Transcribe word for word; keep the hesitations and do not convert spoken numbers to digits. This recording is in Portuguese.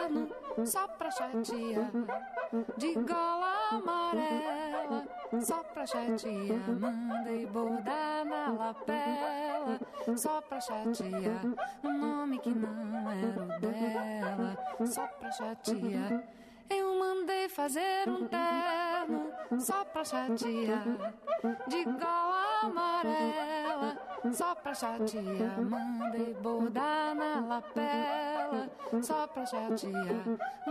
terno só pra chatear, de gola amarela só pra chatear. Mandei bordar na lapela só pra chatear, um nome que não era o dela, só pra chatear. Eu mandei fazer um terno só pra chatear, de gola amarela só pra chatear. Mandei bordar na lapela só pra chatear,